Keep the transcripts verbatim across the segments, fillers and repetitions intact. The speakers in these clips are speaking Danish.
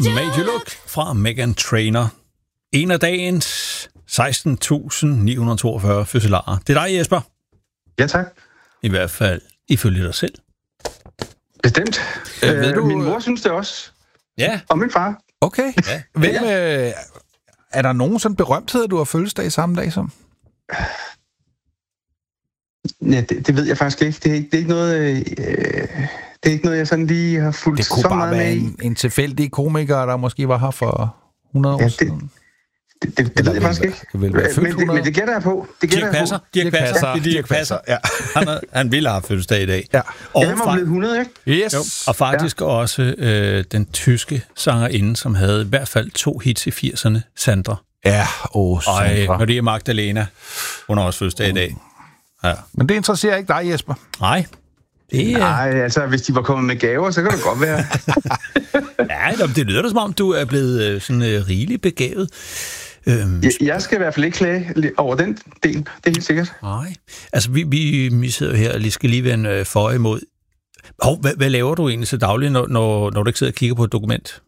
Made You Look fra Meghan Trainor. En af dagens seksten tusind ni hundrede toogfyrre fødselarer. Det er dig, Jesper. Ja, tak. I hvert fald ifølge dig selv. Bestemt. Øh, ved du... Min mor synes det også. Ja. Og min far. Okay. Ja. Hvem, ja. øh, er der nogen sådan berømtheder, du har fødselsdag samme dag som? Ja, det, det ved jeg faktisk ikke. Det er ikke, det er ikke noget... Øh, det er ikke noget, jeg sådan lige har fulgt så meget med. Det kunne bare være en, en tilfældig komiker, der måske var her for hundrede ja, år det, siden. Det, det, det ved jeg faktisk ikke. Det vil være men, det, men det gætter jeg på. Det gætter Dirk Passer. Dirk Passer. Ja, Dirk Passer. Ja. Han, er, han ville have fødselsdag i dag. Ja. Og ja, han var blevet hundrede, ikke? Yes. Jo, og faktisk ja. også øh, den tyske sangerinde, som havde i hvert fald to hits i firserne, Sandra. Ja, åh, Sandra. Og Maria Magdalena. Hun har også fødselsdag i dag. Ja. Men det interesserer ikke dig, Jesper? Nej. Det, Nej, altså, hvis de var kommet med gaver, så kan det godt være. Ja, det lyder da som om, du er blevet sådan øh, rigeligt begavet. Øhm, jeg, jeg skal i hvert fald ikke klage over den del, det er helt sikkert. Nej, altså vi, vi, vi sidder her og lige skal lige vende for imod. Hov, hvad, hvad laver du egentlig så dagligt, når, når, når du ikke sidder og kigger på et dokument?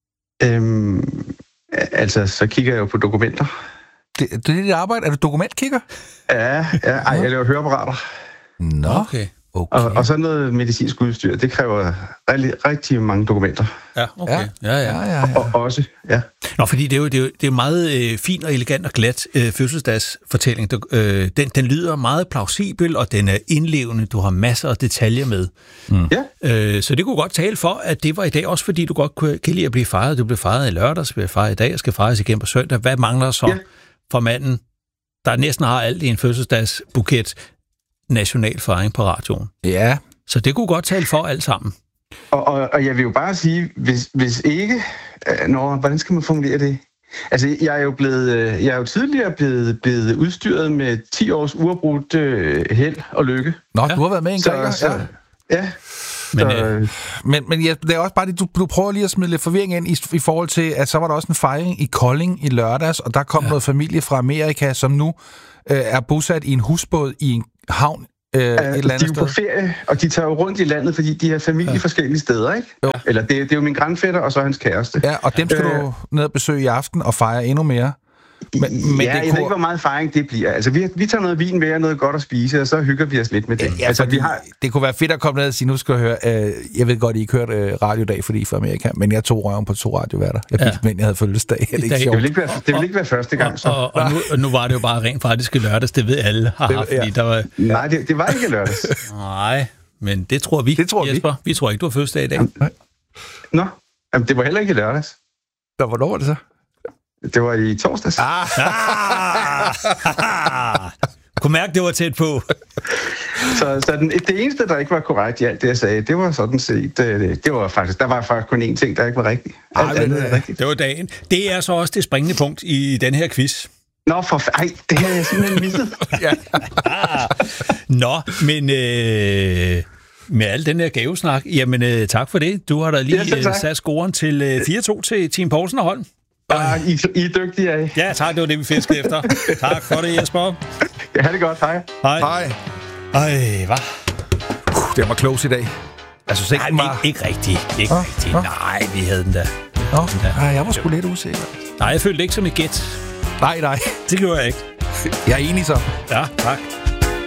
Øhm, altså, så kigger jeg jo på dokumenter. Det, det er dit arbejde? Er du dokumentkigger? Ja, ja ej, jeg laver høreapparater. Nå, okay. Okay. Og, og så noget medicinsk udstyr, det kræver rigtig, rigtig mange dokumenter. Ja, okay. Ja, ja, ja. ja, ja. Og, og også, ja. Nå, fordi det er jo, det er jo, det er meget øh, fin og elegant og glat øh, fødselsdagsfortælling. Du, øh, den, den lyder meget plausibel, og den er indlevende. Du har masser af detaljer med. Mm. Ja. Øh, så det kunne godt tale for, at det var i dag, også fordi du godt kunne, kan lide at blive fejret. Du blev fejret i lørdag, så bliver fejret i dag, og skal fejres igen på søndag. Hvad mangler så ja. for manden, der næsten har alt i en fødselsdagsbuket? National fejring på radioen. Ja. Så det kunne godt tale for alt sammen. Og, og, og jeg vil jo bare sige, hvis, hvis ikke... Øh, nå, hvordan skal man formulere det? Altså, jeg er jo, blevet, jeg er jo tidligere blevet, blevet udstyret med ti års uafbrudt øh, held og lykke. Nå, ja. Du har været med en gang. Så, ja. ja. Men, så, øh, men, men ja, det er også bare det, du, du prøver lige at smide lidt forvirring ind i, i forhold til, at så var der også en fejring i Kolding i lørdags, og der kom ja. noget familie fra Amerika, som nu øh, er bosat i en husbåd i en havn øh, ja, et eller andet de er jo sted. på ferie, og de tager jo rundt i landet, fordi de har familie ja. forskellige steder, ikke? Jo. Eller det, det er jo min grandfætter, og så hans kæreste. Ja, og dem skal øh, du ned og besøge i aften og fejre endnu mere. Men, men ja, det jeg kunne... ved ikke, hvor meget fejring det bliver. Altså, vi, vi tager noget vin med og noget godt at spise, og så hygger vi os lidt med det. Ja, altså, vi har... Det kunne være fedt at komme ned og sige, nu skal jeg høre, øh, jeg ved godt, I ikke hørte øh, radiodag, fordi I er fra Amerika, men jeg tog røven på to radioværter. Jeg fik, ja. men jeg havde fødselsdag. Det, det, det vil ikke være, det vil ikke være første gang. Så. Og, og, og, nu, og nu var det jo bare rent faktisk i lørdags, det ved alle har haft, fordi der var... Nej, det, det var ikke lørdags. Nej, men det tror vi, det tror Jesper. Vi. vi tror ikke, du har fødselsdag i dag. Nej. Nå, jamen, det var heller ikke lørdags. Nå, hvornår var det så? Det var i torsdags. Ah. Ah. Kunne mærke, det var tæt på. så så den, det eneste, der ikke var korrekt i alt det, jeg sagde, det var sådan set, det, det var faktisk, der var faktisk kun én ting, der ikke var rigtig. Alt Ej, andet er rigtigt. Det var dagen. Det er så også det springende punkt i den her quiz. Nå, for f- Ej, det har jeg simpelthen misset. ja. Nå, men... Øh... Med al den her gavesnak, jamen øh, tak for det. Du har da lige ja, sat scoren til øh, fire to til Team Poulsen og Holm. Ah, I, I er dygtige af. Ja, tak. Det var det, vi fiskede efter. Tak for det, Jesper. Ja, det er godt. Hej. Hej. Hej. Ej, hvad? Uh, det var close i dag. Altså, Nej, var... ikke, ikke rigtigt. Ikke ah, rigtigt. Ah. Nej, vi havde den der. Nå, den der. Ah, jeg var sgu lidt usikker. Nej, jeg følte ikke som et gæt. Nej, nej. Det gjorde jeg ikke. Jeg er enig så. Ja, tak.